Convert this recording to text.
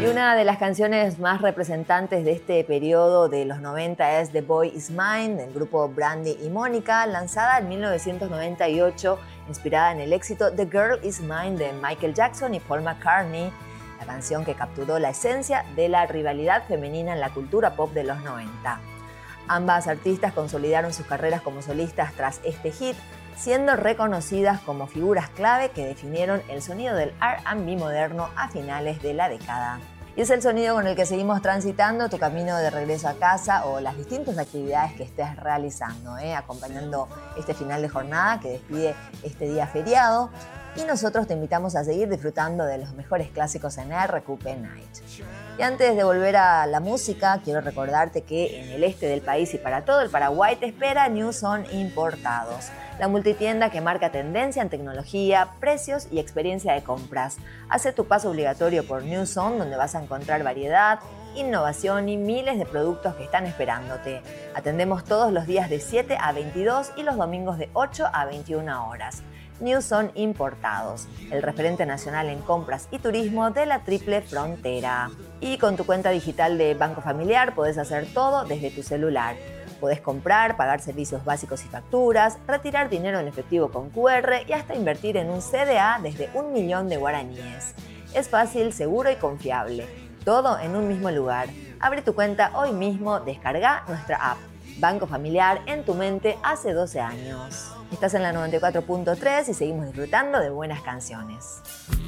Y una de las canciones más representantes de este periodo de los 90 es The Boy Is Mine, del grupo Brandy y Mónica, lanzada en 1998, inspirada en el éxito The Girl Is Mine de Michael Jackson y Paul McCartney, la canción que capturó la esencia de la rivalidad femenina en la cultura pop de los 90. Ambas artistas consolidaron sus carreras como solistas tras este hit, siendo reconocidas como figuras clave que definieron el sonido del R&B moderno a finales de la década. Y es el sonido con el que seguimos transitando tu camino de regreso a casa o las distintas actividades que estés realizando, acompañando este final de jornada que despide este día feriado. Y nosotros te invitamos a seguir disfrutando de los mejores clásicos en RQP Night. Y antes de volver a la música, quiero recordarte que en el este del país y para todo el Paraguay te espera New Zone Importados, la multitienda que marca tendencia en tecnología, precios y experiencia de compras. Hace tu paso obligatorio por New Zone, donde vas a encontrar variedad, innovación y miles de productos que están esperándote. Atendemos todos los días de 7 a 22 y los domingos de 8 a 21 horas. New Zone Importados, el referente nacional en compras y turismo de la Triple Frontera. Y con tu cuenta digital de Banco Familiar podés hacer todo desde tu celular. Podés comprar, pagar servicios básicos y facturas, retirar dinero en efectivo con QR y hasta invertir en un CDA desde 1 millón de guaraníes. Es fácil, seguro y confiable. Todo en un mismo lugar. Abre tu cuenta hoy mismo, descarga nuestra app. Banco Familiar en tu mente hace 12 años. Estás en la 94.3 y seguimos disfrutando de buenas canciones.